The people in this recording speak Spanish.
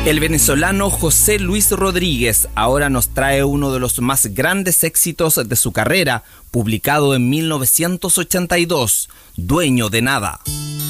El venezolano José Luis Rodríguez ahora nos trae uno de los más grandes éxitos de su carrera, publicado en 1982, Dueño de Nada.